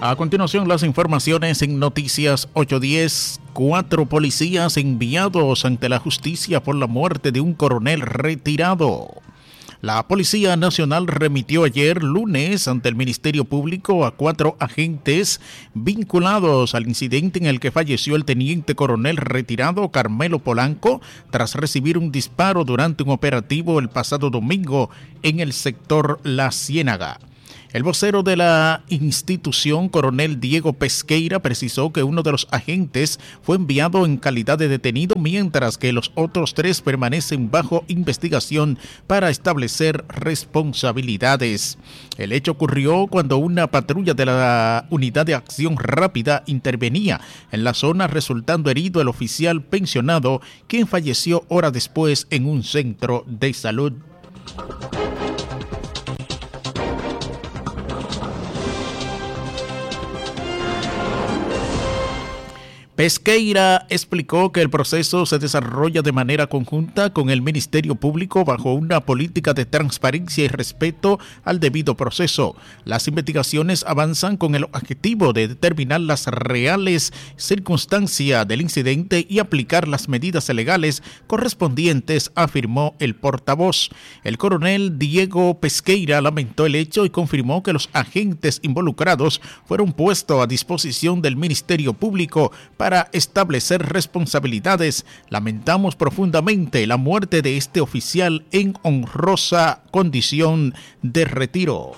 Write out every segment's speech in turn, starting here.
A continuación, las informaciones en Noticias 810. 4 policías enviados ante la justicia por la muerte de un coronel retirado. La Policía Nacional remitió ayer lunes ante el Ministerio Público a 4 agentes vinculados al incidente en el que falleció el teniente coronel retirado Carmelo Polanco tras recibir un disparo durante un operativo el pasado domingo en el sector La Ciénaga. El vocero de la institución, coronel Diego Pesqueira, precisó que uno de los agentes fue enviado en calidad de detenido, mientras que los otros 3 permanecen bajo investigación para establecer responsabilidades. El hecho ocurrió cuando una patrulla de la Unidad de Acción Rápida intervenía en la zona, resultando herido el oficial pensionado, quien falleció horas después en un centro de salud. Pesqueira explicó que el proceso se desarrolla de manera conjunta con el Ministerio Público bajo una política de transparencia y respeto al debido proceso. Las investigaciones avanzan con el objetivo de determinar las reales circunstancias del incidente y aplicar las medidas legales correspondientes, afirmó el portavoz. El coronel Diego Pesqueira lamentó el hecho y confirmó que los agentes involucrados fueron puestos a disposición del Ministerio Público para establecer responsabilidades. Lamentamos profundamente la muerte de este oficial en honrosa condición de retiro.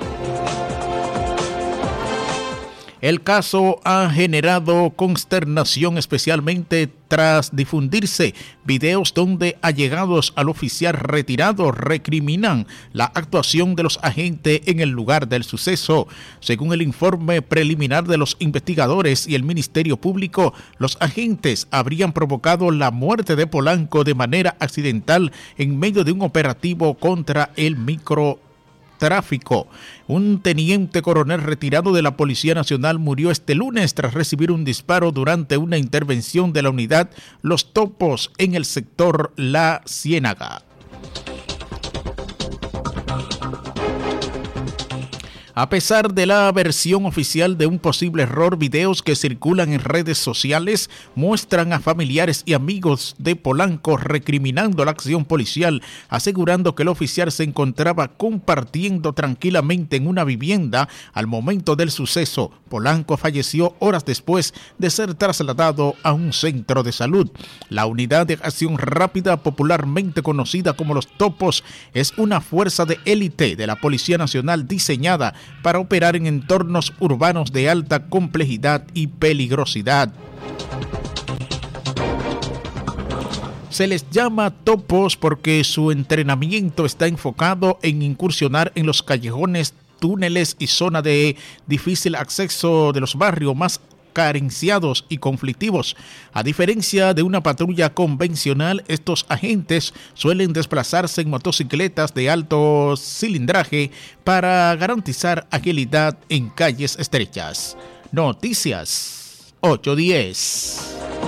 El caso ha generado consternación, especialmente tras difundirse videos donde allegados al oficial retirado recriminan la actuación de los agentes en el lugar del suceso. Según el informe preliminar de los investigadores y el Ministerio Público, los agentes habrían provocado la muerte de Polanco de manera accidental en medio de un operativo contra el microtráfico. Un teniente coronel retirado de la Policía Nacional murió este lunes tras recibir un disparo durante una intervención de la unidad Los Topos en el sector La Ciénaga. A pesar de la versión oficial de un posible error, videos que circulan en redes sociales muestran a familiares y amigos de Polanco recriminando la acción policial, asegurando que el oficial se encontraba compartiendo tranquilamente en una vivienda al momento del suceso. Polanco falleció horas después de ser trasladado a un centro de salud. La Unidad de Acción Rápida, popularmente conocida como Los Topos, es una fuerza de élite de la Policía Nacional diseñada para operar en entornos urbanos de alta complejidad y peligrosidad. Se les llama topos porque su entrenamiento está enfocado en incursionar en los callejones, túneles y zona de difícil acceso de los barrios más carenciados y conflictivos. A diferencia de una patrulla convencional, estos agentes suelen desplazarse en motocicletas de alto cilindraje para garantizar agilidad en calles estrechas. Noticias 810.